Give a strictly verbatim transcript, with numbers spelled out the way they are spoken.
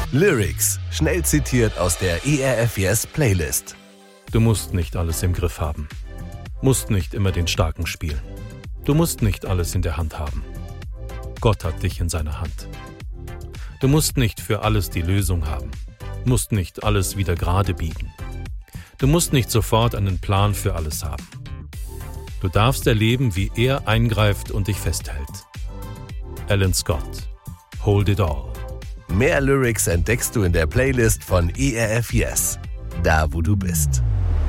Lyrics, schnell zitiert aus der E R F Yes Playlist. Du musst nicht alles im Griff haben. Musst nicht immer den Starken spielen. Du musst nicht alles in der Hand haben. Gott hat dich in seiner Hand. Du musst nicht für alles die Lösung haben. Musst nicht alles wieder gerade biegen. Du musst nicht sofort einen Plan für alles haben. Du darfst erleben, wie er eingreift und dich festhält. Alan Scott, Hold It All. Mehr Lyrics entdeckst du in der Playlist von E R F Yes, da wo du bist.